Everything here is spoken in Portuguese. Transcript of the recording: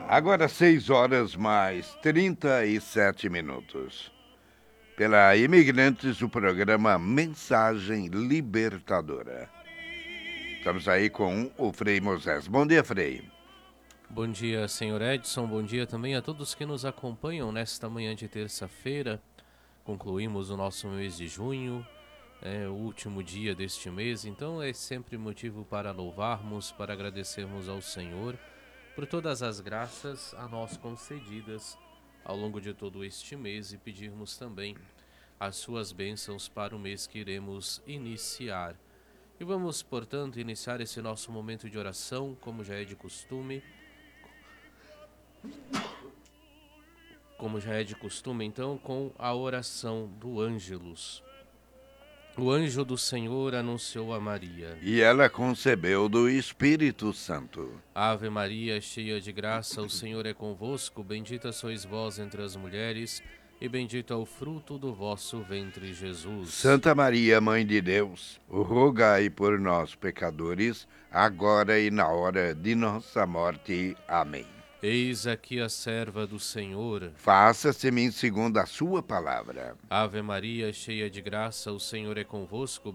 Agora 6 horas mais 37 minutos. Pela Imigrantes, o programa Mensagem Libertadora. Estamos aí com o Frei Moisés. Bom dia, Frei. Bom dia, senhor Edson. Bom dia também a todos que nos acompanham nesta manhã de terça-feira. Concluímos o nosso mês de junho, o último dia deste mês, então é sempre motivo para louvarmos, para agradecermos ao Senhor por todas as graças a nós concedidas ao longo de todo este mês e pedirmos também as suas bênçãos para o mês que iremos iniciar. E vamos, portanto, iniciar esse nosso momento de oração, como já é de costume. Então, com a oração do Ângelus. O anjo do Senhor anunciou a Maria. E ela concebeu do Espírito Santo. Ave Maria, cheia de graça, o Senhor é convosco. Bendita sois vós entre as mulheres, e bendito é o fruto do vosso ventre, Jesus. Santa Maria, Mãe de Deus, rogai por nós, pecadores, agora e na hora de nossa morte. Amém. Eis aqui a serva do Senhor. Faça-se-me segundo a sua palavra. Ave Maria, cheia de graça, o Senhor é convosco.